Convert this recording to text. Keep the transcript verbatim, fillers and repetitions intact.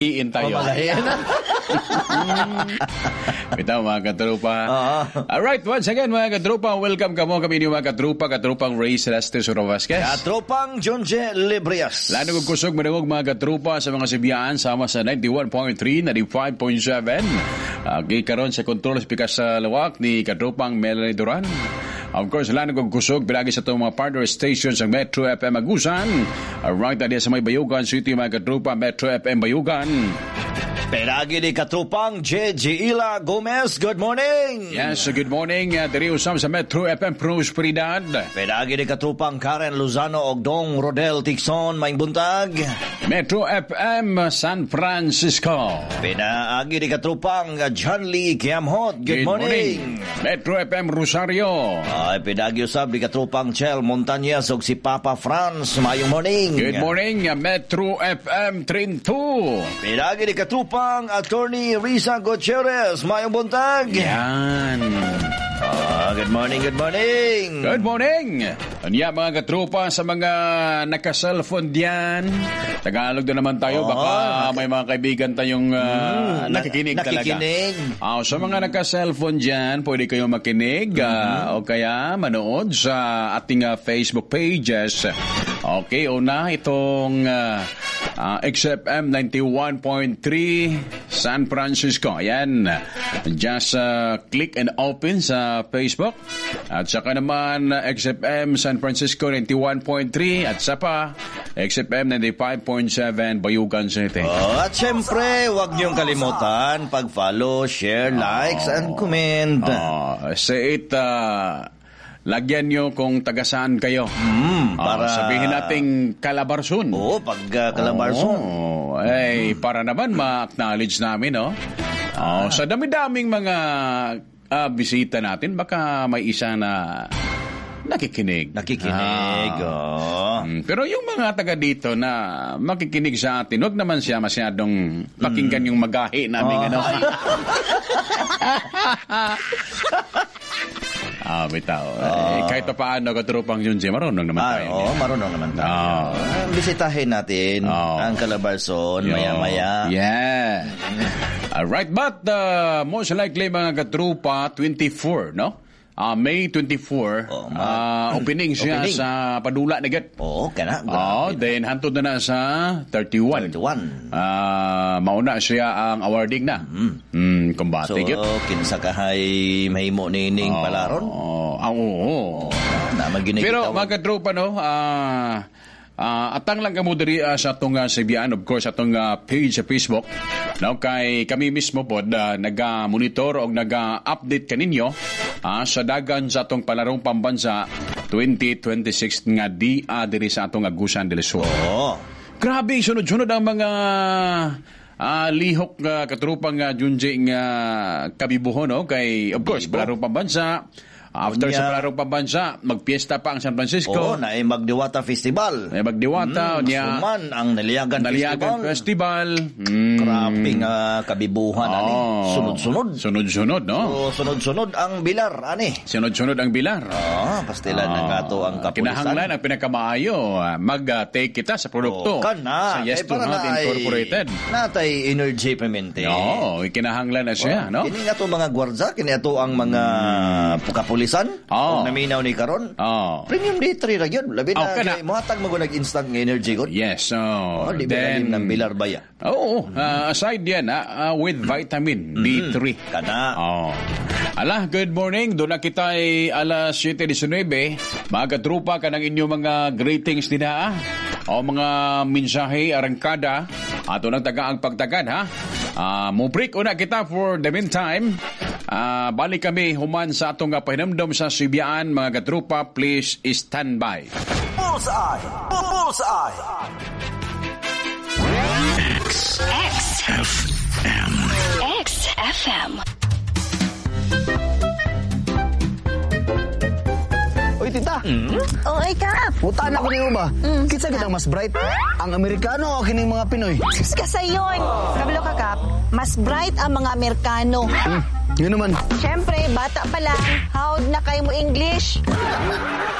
Iin tayo. Mamalahin. Ito mga katrupa. Oo. Alright, once again mga katrupa, welcome kamo kami ni mga katrupa, katrupang Ray Celeste Suro Vasquez. Katropang Jonje Librias. Lalo kong kusog manungog mga katrupa sa mga sibiyaan sama sa ninety-one point three, ninety-five point seven. Agi karon sa kontrol spikas sa lawak ni katrupang Melanie Duran. Of course, lalo kong kusog bilagi sa itong mga partner stations ng Metro F M Agusan. Alright, adi sa may Bayugan City mga katrupa, Metro F M Bayugan. Peragi ni Katropang J J Ila Gomez. Good morning. Yes, good morning. Uh, Diri usam sa Metro F M Prosperidad. Peragi ni Katropang Karen Lozano Ogdong Rodel Tixon Maing Buntag. Metro F M San Francisco. Peragi ni Katropang John Lee Kiamhot. Good, Good morning. morning. Metro F M Rosario. Ay, pinagi usab ni Katropang Chel Montañez ug si Papa Franz. Mayong morning. Good morning. uh, Metro F M Trinto. Pinagi ni Katropang Attorney Risa Gutierrez. Mayong buntag. Yan. Ah, good morning, good morning. Good morning. Anya mga katropa sa mga naka-cellphone diyan. Tagalog na naman tayo. Oh, Baka may mga kaibigan tayong uh, mm, nakikinig na- talaga. Nakikinig. Oh, sa mga naka-cellphone diyan, pwede kayo makinig uh, o kaya manood sa ating uh, Facebook pages. Okay, una itong uh, uh, X F M ninety-one point three San Francisco. Ayan. Just uh, click and open sa Facebook. At saka naman uh, X F M San Francisco ninety-one point three at sa pa X F M ninety-five point seven Bayugan City. Oh, at syempre, huwag niyong kalimutan pag-follow, share, likes, oh, and comment. Oh, say it, uh, lagyan nyo kung taga-saan kayo. Mm, Para para sabihin nating Calabarzon. Oo, pag uh, Calabarzon. Oh, ay, para naman ma-acknowledge namin, no? Oh, sa dami-daming mga uh, bisita natin, baka may isa na nakikinig. Nakikinig, Ah. oh. Mm, Pero yung mga taga dito na makikinig sa atin, huwag naman siya masyadong pakinggan yung magahi namin, Oh. ano? Ah, bitaw. Eh, kahit pa paano, katrupang yun siya, marunong naman Ah, tayo. oo, marunong naman tayo. Oh. Ah, bisitahin natin Oh. ang Calabarzon, Yo. maya-maya. Yeah. Alright, but uh, most likely mga katrupa, twenty-four, no? Uh, May twenty-four, Oh, uh, opening siya opening. sa Padula na get. Oo, kana. Oh, then hantod na na sa thirty-one. thirty-one. Ah, mauna siya ang awarding na. Mm. Mm, kumbate So, gyud. kinsa kahay mahimo nining palaron? Oh, ah, oo. Na maginig. Pero mga katropa, no, ah, ah, atang lang kamo diri ah, sa atong uh, Sibian, of course, atong uh, page sa Facebook. No, kay kami mismo po uh, naga-monitor o naga-update kaninyo ah, sa dagan sa atong palarong pambansa twenty twenty-six nga di ah, diri sa atong Agusan del Sur. Oo. Grabe, sunod-sunod ang mga ah, lihok nga katrupang nga Junji nga kabibuhon, no? Kay, of course, Bibo. palarong pambansa. After Unya. sa palarong pambansa, magpiesta pa ang San Francisco. Oo, na ay Magdiwata Festival. May magdiwata, Mm, niya, Suman ang Naliagan, Naliagan Festival. Festival. Mm. Grabe nga kabibuhan, ani. Oh. Sunod-sunod. Sunod-sunod, no? So, sunod-sunod ang bilar, ani. Sunod-sunod ang bilar. Ah, pastilan na nga to ang kapulisan. Kinahanglan ang pinakamaayo, ah, mag-take kita sa produkto. Oh, kana. Sa Yes Eh, to para Not na ay- Incorporated. Natay energy pamente. Oo, kinahanglan na siya, no? Kini nga to mga gwardya, kini ato ang mga kapulisan. Oo. Kung naminaw ni karon. Oh. Premium day three ra gyud. Labi Oh, na kana. kay mohatag mo nag-instant nga energy gud. Yes, so Oh, di ba then lalim ng bilar baya? Oo, ah, aside yan, ah, ah, with vitamin D three. Kana. Oh. Ala, good morning. Doon na kita ay alas seven nineteen. Mga katrupa ka ng inyong mga greetings din ha. O mga mensahe, arangkada. Ato ng taga ang pagtagad ha. Uh, Mubrik una kita for the meantime. Uh, balik kami human sa atong pahinamdom sa Sibian. Mga katrupa, please stand by. Bullseye! Bullseye! X. X. F M. X F M. Oy, tita. Oy, Kap. Putaan ako niyo ba? Kitsa kitang mas bright. Ang Amerikano o kining mga Pinoy? Sus ka sayon. Kabalo ka, Kap. Mas bright ang mga Amerikano. Hmm, yun naman. Siyempre, bata pa lang. Howd na kayo mo English.